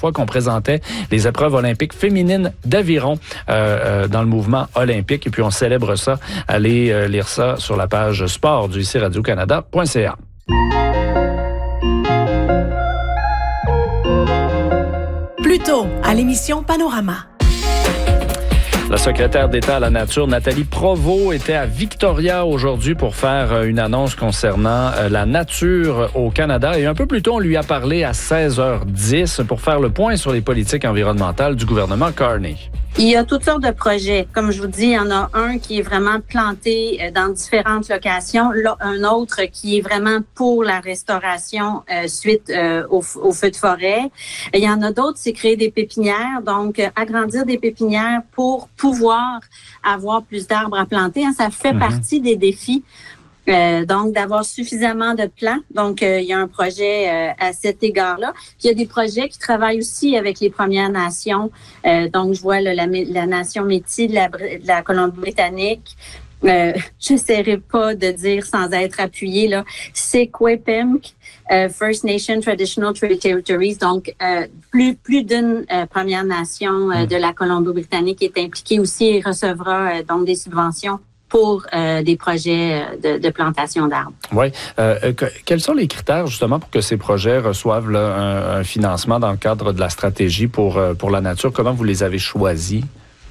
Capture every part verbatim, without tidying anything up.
fois qu'on présentait les épreuves olympiques féminines d'aviron euh, euh, dans le mouvement olympique. Et puis, on célèbre ça. Allez euh, lire ça sur la page sport du ici radio canada point c a. Plus tôt, à l'émission Panorama. La secrétaire d'État à la Nature, Nathalie Provost, était à Victoria aujourd'hui pour faire une annonce concernant la nature au Canada. Et un peu plus tôt, on lui a parlé à seize heures dix pour faire le point sur les politiques environnementales du gouvernement Carney. Il y a toutes sortes de projets. Comme je vous dis, il y en a un qui est vraiment planté dans différentes locations, un autre qui est vraiment pour la restauration euh, suite euh, au, au feu de forêt. Il y en a d'autres, c'est créer des pépinières, donc euh, agrandir des pépinières pour pouvoir avoir plus d'arbres à planter. Hein, ça fait mm-hmm. partie des défis. Euh, donc, d'avoir suffisamment de plants. Donc, euh, il y a un projet euh, à cet égard-là. Puis, il y a des projets qui travaillent aussi avec les Premières Nations. Euh, donc, je vois là, la, la nation Métis de la, de la Colombie-Britannique. Euh, je n'essaierai pas de dire sans être appuyée, là, Secwepemc, euh, First Nation Traditional Territories. Donc, euh, plus, plus d'une euh, Première Nation euh, de la Colombie-Britannique est impliquée aussi et recevra euh, donc des subventions pour euh, des projets de, de plantation d'arbres. Oui. Euh, que, quels sont les critères, justement, pour que ces projets reçoivent là, un, un financement dans le cadre de la stratégie pour, pour la nature? Comment vous les avez choisis?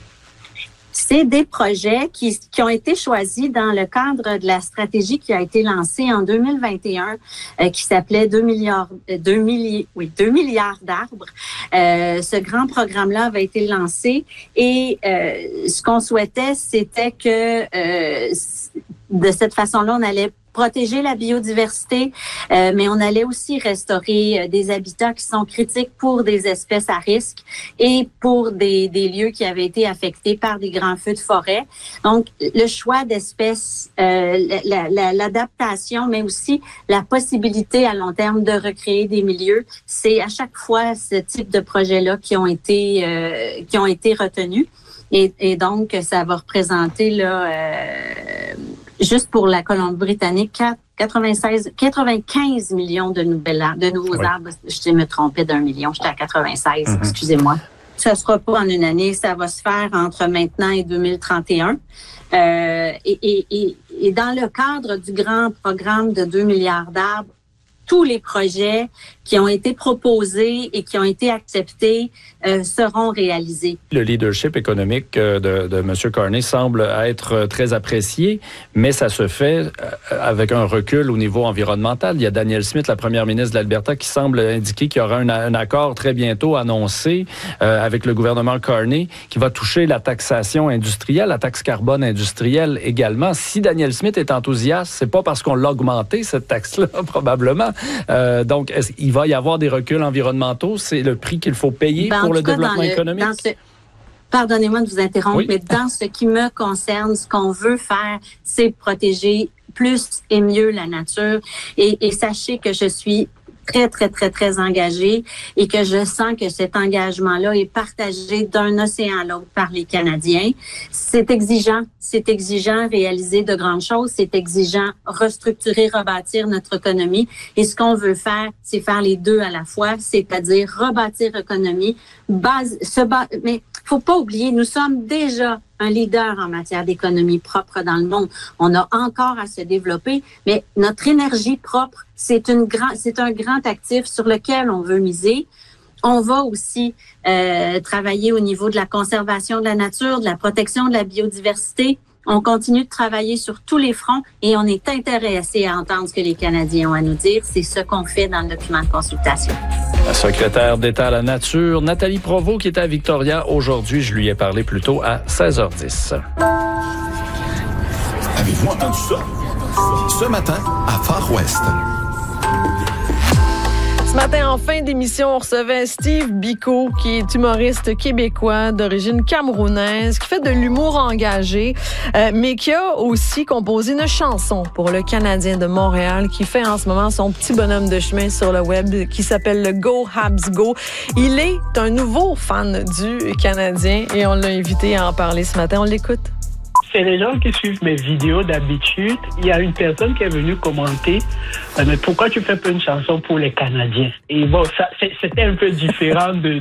C'est des projets qui, qui ont été choisis dans le cadre de la stratégie qui a été lancée en deux mille vingt et un, euh, qui s'appelait deux milliards, deux milli, oui, deux milliards d'arbres. Euh, ce grand programme-là avait été lancé et euh, ce qu'on souhaitait, c'était que euh, de cette façon-là, on allait protéger la biodiversité, euh, mais on allait aussi restaurer euh, des habitats qui sont critiques pour des espèces à risque et pour des, des lieux qui avaient été affectés par des grands feux de forêt. Donc, le choix d'espèces, euh, la, la, l'adaptation, mais aussi la possibilité à long terme de recréer des milieux, c'est à chaque fois ce type de projets-là qui ont été euh, qui ont été retenus. Et, et donc, ça va représenter là. Euh, Juste pour la Colombie-Britannique, quatre-vingt-seize, quatre-vingt-quinze millions de, nouvelles, de nouveaux oui. arbres. Je me trompais d'un million, j'étais à quatre-vingt-seize, mm-hmm. excusez-moi. Ça ne sera pas en une année, ça va se faire entre maintenant et deux mille trente et un. Euh, et, et, et, et dans le cadre du grand programme de deux milliards d'arbres, tous les projets qui ont été proposés et qui ont été acceptés euh, seront réalisés. Le leadership économique de, de M. Carney semble être très apprécié, mais ça se fait avec un recul au niveau environnemental. Il y a Danielle Smith, la première ministre de l'Alberta, qui semble indiquer qu'il y aura un, un accord très bientôt annoncé euh, avec le gouvernement Carney qui va toucher la taxation industrielle, la taxe carbone industrielle également. Si Danielle Smith est enthousiaste, c'est pas parce qu'on l'a augmenté, cette taxe-là, probablement. Euh, donc, est-ce, il va y avoir des reculs environnementaux? C'est le prix qu'il faut payer ben, pour le cas, développement le, économique? Ce, pardonnez-moi de vous interrompre, oui. mais dans ce qui me concerne, ce qu'on veut faire, c'est protéger plus et mieux la nature. Et, et sachez que je suis très, très, très, très engagée et que je sens que cet engagement-là est partagé d'un océan à l'autre par les Canadiens. C'est exigeant, c'est exigeant réaliser de grandes choses, c'est exigeant restructurer, rebâtir notre économie. Et ce qu'on veut faire, c'est faire les deux à la fois, c'est-à-dire rebâtir l'économie, base, se base, mais faut pas oublier, nous sommes déjà un leader en matière d'économie propre dans le monde. On a encore à se développer, mais notre énergie propre, c'est une grand, c'est un grand actif sur lequel on veut miser. On va aussi euh, travailler au niveau de la conservation de la nature, de la protection de la biodiversité. On continue de travailler sur tous les fronts et on est intéressé à entendre ce que les Canadiens ont à nous dire. C'est ce qu'on fait dans le document de consultation. La secrétaire d'État à la Nature, Nathalie Provost, qui est à Victoria aujourd'hui. Je lui ai parlé plus tôt à seize heures dix. Avez-vous entendu ça? Ce matin, à Far West. Ce matin, en fin d'émission, on recevait Steve Biko, qui est humoriste québécois d'origine camerounaise, qui fait de l'humour engagé, euh, mais qui a aussi composé une chanson pour le Canadien de Montréal, qui fait en ce moment son petit bonhomme de chemin sur le web, qui s'appelle le Go Habs Go. Il est un nouveau fan du Canadien et on l'a invité à en parler ce matin. On l'écoute. C'est les gens qui suivent mes vidéos d'habitude. Il y a une personne qui est venue commenter euh, « Mais pourquoi tu fais pas une chanson pour les Canadiens ?» Et bon, ça, c'était un peu différent de